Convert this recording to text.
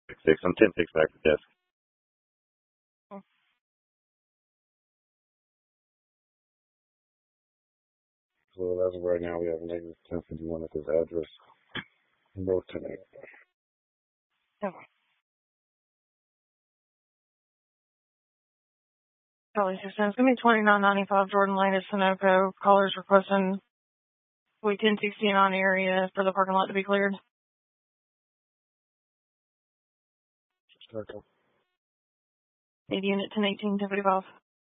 6. I'm 10-6 back to desk. So as of right now, we have negative 1051 at this address. North 10. Okay. Kelly Systems. Give me 2995 Jordan Lane at Sunoco. Callers requesting we 1069 area for the parking lot to be cleared. Okay. Need unit 1018, 1055.